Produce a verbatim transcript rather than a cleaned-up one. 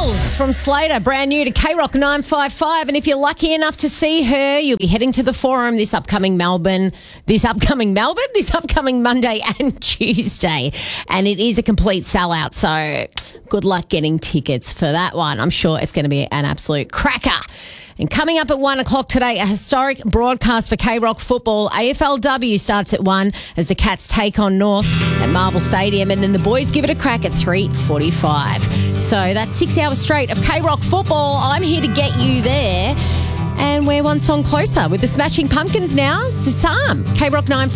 Jules from Slater, brand new to K Rock nine five five. And if you're lucky enough to see her, you'll be heading to the Forum this upcoming Melbourne, this upcoming Melbourne, this upcoming Monday and Tuesday. And it is a complete sellout. So good luck getting tickets for that one. I'm sure it's going to be an absolute cracker. And coming up at one o'clock today, a historic broadcast for K-Rock football. A F L W starts at one as the Cats take on North at Marvel Stadium, and then the boys give it a crack at three forty-five. So that's six hours straight of K-Rock football. I'm here to get you there. And we're one song closer with the Smashing Pumpkins now to Psalm. K-Rock nine five five.